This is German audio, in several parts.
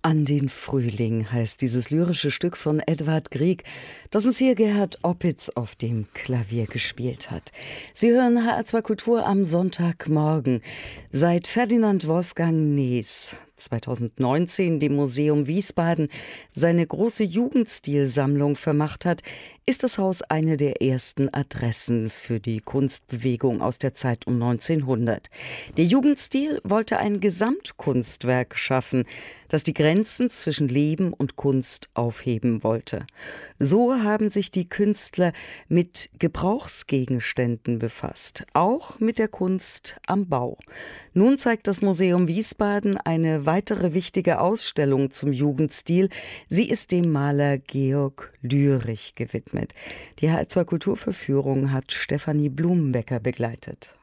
An den Frühling heißt dieses lyrische Stück von Edvard Grieg, das uns hier Gerhard Opitz auf dem Klavier gespielt hat. Sie hören HR2 Kultur am Sonntagmorgen. Seit Ferdinand Wolfgang Nees 2019 dem Museum Wiesbaden seine große Jugendstilsammlung vermacht hat, ist das Haus eine der ersten Adressen für die Kunstbewegung aus der Zeit um 1900. Der Jugendstil wollte ein Gesamtkunstwerk schaffen, das die Grenzen zwischen Leben und Kunst aufheben wollte. So haben sich die Künstler mit Gebrauchsgegenständen befasst, auch mit der Kunst am Bau. Nun zeigt das Museum Wiesbaden eine weitere wichtige Ausstellung zum Jugendstil. Sie ist dem Maler Georg Lürich gewidmet. Die HR2 Kulturverführung hat Stefanie Blumenbecker begleitet.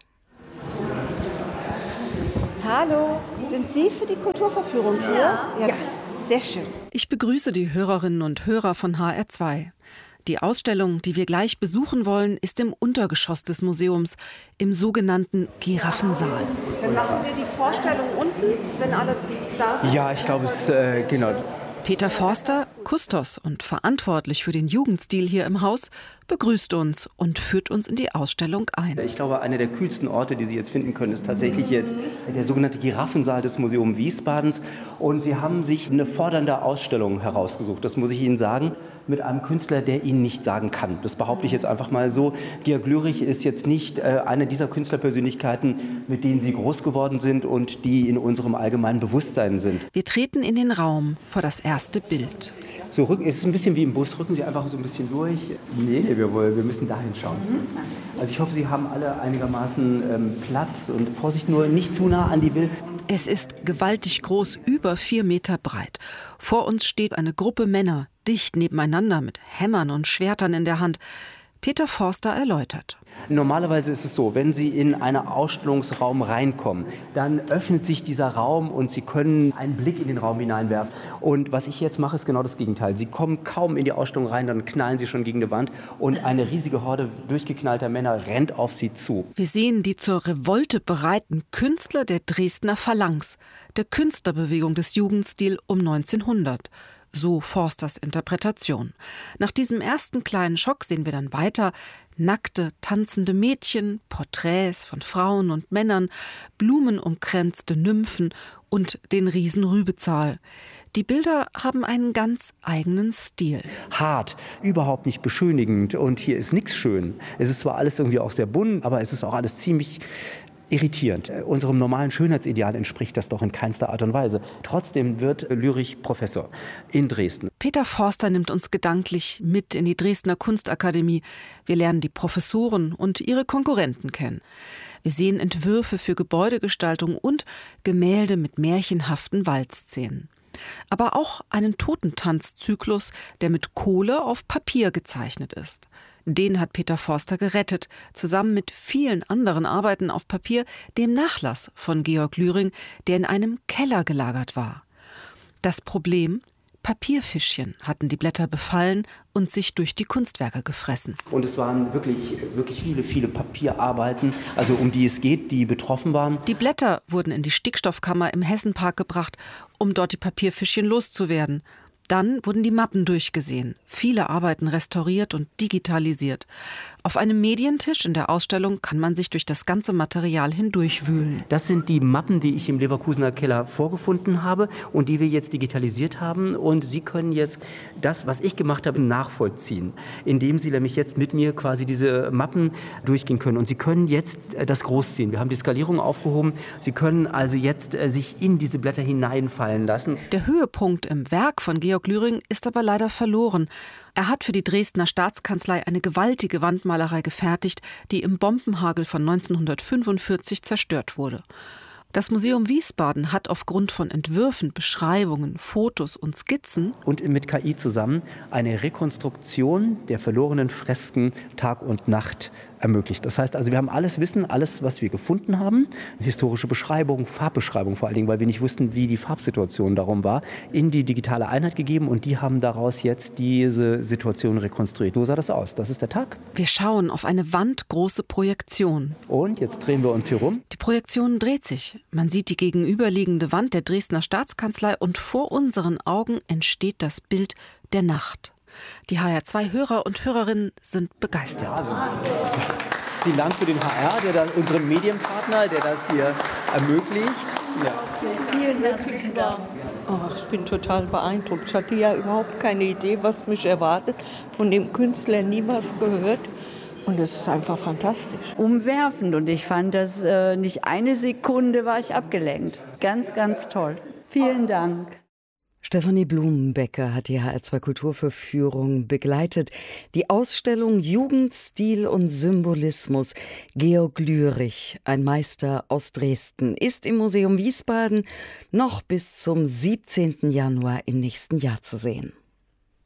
Hallo, sind Sie für die Kulturverführung hier? Ja, sehr schön. Ich begrüße die Hörerinnen und Hörer von HR2. Die Ausstellung, die wir gleich besuchen wollen, ist im Untergeschoss des Museums, im sogenannten Giraffensaal. Dann machen wir die Vorstellung unten, wenn alle da sind. Ja, ich glaube, genau. Peter Forster, Kustos und verantwortlich für den Jugendstil hier im Haus, begrüßt uns und führt uns in die Ausstellung ein. Ich glaube, einer der kühlsten Orte, die Sie jetzt finden können, ist tatsächlich jetzt der sogenannte Giraffensaal des Museums Wiesbadens. Und Sie haben sich eine fordernde Ausstellung herausgesucht, das muss ich Ihnen sagen, mit einem Künstler, der Ihnen nicht sagen kann. Das behaupte ich jetzt einfach mal so. Georg Lürich ist jetzt nicht eine dieser Künstlerpersönlichkeiten, mit denen Sie groß geworden sind und die in unserem allgemeinen Bewusstsein sind. Wir treten in den Raum vor das erste Bild. So, es ist ein bisschen wie im Bus, rücken Sie einfach so ein bisschen durch. Nee, wir müssen dahin schauen. Also ich hoffe, Sie haben alle einigermaßen Platz und Vorsicht, nur nicht zu nah an die Bild. Es ist gewaltig groß, über 4 Meter breit. Vor uns steht eine Gruppe Männer, dicht nebeneinander mit Hämmern und Schwertern in der Hand. Peter Forster erläutert. Normalerweise ist es so, wenn Sie in einen Ausstellungsraum reinkommen, dann öffnet sich dieser Raum und Sie können einen Blick in den Raum hineinwerfen. Und was ich jetzt mache, ist genau das Gegenteil. Sie kommen kaum in die Ausstellung rein, dann knallen Sie schon gegen die Wand und eine riesige Horde durchgeknallter Männer rennt auf Sie zu. Wir sehen die zur Revolte bereiten Künstler der Dresdner Phalanx, der Künstlerbewegung des Jugendstils um 1900. So Forsters Interpretation. Nach diesem ersten kleinen Schock sehen wir dann weiter nackte, tanzende Mädchen, Porträts von Frauen und Männern, blumenumkränzte Nymphen und den Riesen Rübezahl. Die Bilder haben einen ganz eigenen Stil. Hart, überhaupt nicht beschönigend und hier ist nichts schön. Es ist zwar alles irgendwie auch sehr bunt, aber es ist auch alles ziemlich irritierend. Unserem normalen Schönheitsideal entspricht das doch in keinster Art und Weise. Trotzdem wird Lürich Professor in Dresden. Peter Forster nimmt uns gedanklich mit in die Dresdner Kunstakademie. Wir lernen die Professoren und ihre Konkurrenten kennen. Wir sehen Entwürfe für Gebäudegestaltung und Gemälde mit märchenhaften Waldszenen. Aber auch einen Totentanzzyklus, der mit Kohle auf Papier gezeichnet ist. Den hat Peter Forster gerettet, zusammen mit vielen anderen Arbeiten auf Papier, dem Nachlass von Georg Lürich, der in einem Keller gelagert war. Das Problem? Papierfischchen hatten die Blätter befallen und sich durch die Kunstwerke gefressen. Und es waren wirklich viele Papierarbeiten, also um die es geht, die betroffen waren. Die Blätter wurden in die Stickstoffkammer im Hessenpark gebracht, um dort die Papierfischchen loszuwerden. Dann wurden die Mappen durchgesehen, viele Arbeiten restauriert und digitalisiert. Auf einem Medientisch in der Ausstellung kann man sich durch das ganze Material hindurchwühlen. Das sind die Mappen, die ich im Leverkusener Keller vorgefunden habe und die wir jetzt digitalisiert haben. Und Sie können jetzt das, was ich gemacht habe, nachvollziehen, indem Sie nämlich jetzt mit mir quasi diese Mappen durchgehen können. Und Sie können jetzt das großziehen. Wir haben die Skalierung aufgehoben. Sie können also jetzt sich in diese Blätter hineinfallen lassen. Der Höhepunkt im Werk von Georg Lürich ist aber leider verloren. Er hat für die Dresdner Staatskanzlei eine gewaltige Wandmalerei gefertigt, die im Bombenhagel von 1945 zerstört wurde. Das Museum Wiesbaden hat aufgrund von Entwürfen, Beschreibungen, Fotos und Skizzen und mit KI zusammen eine Rekonstruktion der verlorenen Fresken Tag und Nacht ermöglicht. Das heißt also, wir haben alles Wissen, alles, was wir gefunden haben, historische Beschreibung, Farbbeschreibung vor allen Dingen, weil wir nicht wussten, wie die Farbsituation darum war, in die digitale Einheit gegeben und die haben daraus jetzt diese Situation rekonstruiert. So sah das aus. Das ist der Tag. Wir schauen auf eine wandgroße Projektion. Und jetzt drehen wir uns hier rum. Die Projektion dreht sich. Man sieht die gegenüberliegende Wand der Dresdner Staatskanzlei und vor unseren Augen entsteht das Bild der Nacht. Die HR2-Hörer und Hörerinnen sind begeistert. Vielen Dank für den HR, unseren Medienpartner, der das hier ermöglicht. Ja. Vielen herzlichen Dank. Oh, ich bin total beeindruckt. Ich hatte ja überhaupt keine Idee, was mich erwartet. Von dem Künstler nie was gehört. Und es ist einfach fantastisch. Umwerfend. Und ich fand das nicht eine Sekunde war ich abgelenkt. Ganz, ganz toll. Vielen Dank. Stefanie Blumenbecker hat die HR2 Kulturverführung begleitet. Die Ausstellung Jugend, Stil und Symbolismus. Georg Lürich, ein Meister aus Dresden, ist im Museum Wiesbaden noch bis zum 17. Januar im nächsten Jahr zu sehen.